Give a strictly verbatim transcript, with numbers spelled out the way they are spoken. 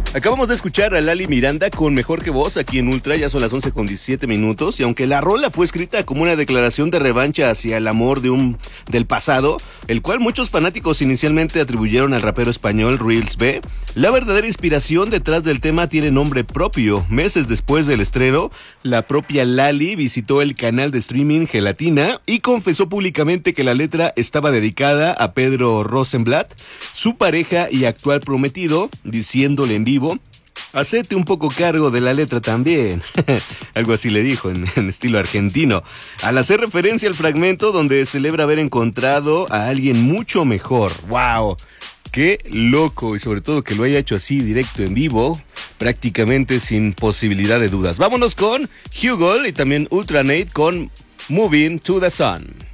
Acabamos de escuchar a Lali Miranda con Mejor que Vos aquí en Ultra, ya son las once con diecisiete minutos, y aunque la rola fue escrita como una declaración de revancha hacia el amor de un del pasado, el cual muchos fanáticos inicialmente atribuyeron al rapero español Reels B, la verdadera inspiración detrás del tema tiene nombre propio. Meses después del estreno, la propia Lali visitó el canal de streaming Gelatina y confesó públicamente que la letra estaba dedicada a Pedro Rosenblatt, su pareja y actual prometido, diciéndole en vivo: hacete un poco cargo de la letra también. Algo así le dijo en, en estilo argentino, al hacer referencia al fragmento donde celebra haber encontrado a alguien mucho mejor. ¡Wow! ¡Qué loco! Y sobre todo que lo haya hecho así directo en vivo, prácticamente sin posibilidad de dudas. Vámonos con Hugo y también Ultranate con Moving to the Sun.